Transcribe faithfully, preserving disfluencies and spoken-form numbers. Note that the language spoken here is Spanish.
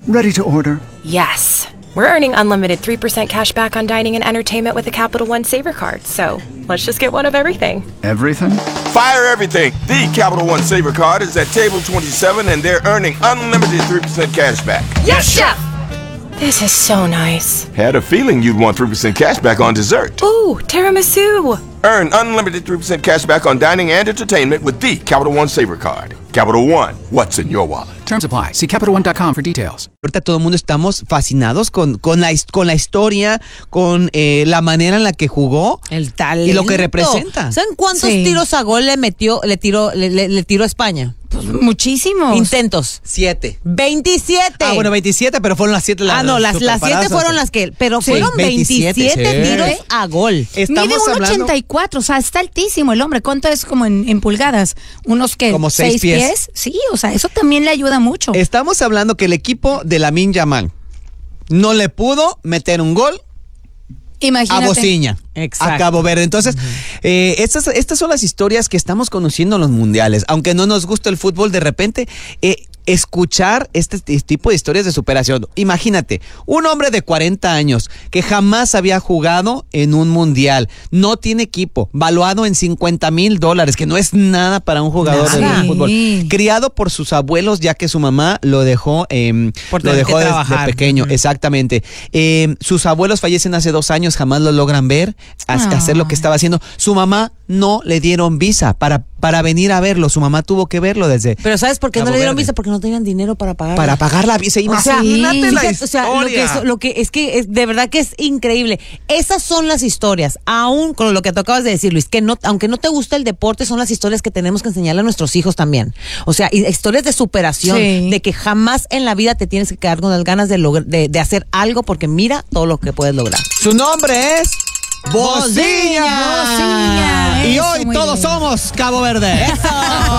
Ready to order. Yes. We're earning unlimited three percent cash back on dining and entertainment with a Capital One Saver card. So let's just get one of everything. Everything? Fire everything. The Capital One Saver card is at table twenty-seven and they're earning unlimited three percent cash back. Yes, Chef! This is so nice. Had a feeling you'd want three percent cash back on dessert. Ooh, tiramisu. Earn unlimited three percent cash back on dining and entertainment with the Capital One Saver card. Capital One, what's in your wallet? Terms apply. See Capital One dot com for details. Ahorita todo el mundo estamos fascinados con, con, la, con la historia, con eh, la manera en la que jugó. El talento. Y lo que representa. ¿Saben cuántos Sí. tiros a gol le metió, le tiró, le, le, le tiró a España? Pues muchísimos. Intentos. Siete. veintisiete. Ah, bueno, veintisiete, pero fueron las siete. Ah, no, las, las siete superparazos. fueron las que, pero Sí, fueron veintisiete, veintisiete sí. tiros a gol. Estamos Mide uno hablando ochenta y cuatro, o sea, está altísimo el hombre. ¿Cuánto es como en, en pulgadas? ¿Unos que Como seis pies. Sí, o sea, eso también le ayuda mucho. Estamos hablando que el equipo de Lamine Yamal no le pudo meter un gol Imagínate. a Bociña, Exacto. a Cabo Verde. Entonces, eh, estas, estas son las historias que estamos conociendo en los mundiales. Aunque no nos gusta el fútbol, de repente, eh, escuchar este t- tipo de historias de superación. Imagínate, un hombre de cuarenta años que jamás había jugado en un mundial, no tiene equipo, valuado en cincuenta mil dólares, que no es nada para un jugador Nada. de fútbol. Sí. Criado por sus abuelos, ya que su mamá lo dejó, eh, Por lo tener dejó que desde trabajar. pequeño. Ujú. Exactamente. Eh, sus abuelos fallecen hace dos años, jamás lo logran ver, a- Ah. hacer lo que estaba haciendo. Su mamá no le dieron visa para, para venir a verlo. Su mamá tuvo que verlo desde Pero ¿sabes por qué Cabo no le dieron Verde. visa? Porque no tenían dinero para pagar. para pagar la visa. O sea, Imagínate la fíjate, o sea, lo que es, lo que es que es, de verdad que es increíble. Esas son las historias, aún con lo que tú acabas de decir, Luis, que no, aunque no te gusta el deporte, son las historias que tenemos que enseñarle a nuestros hijos también. O sea, y historias de superación, Sí. de que jamás en la vida te tienes que quedar con las ganas de, logr- de, de hacer algo, porque mira todo lo que puedes lograr. Su nombre es Bociña. Bociña. Y Eso, hoy muy todos bien. somos Cabo Verde.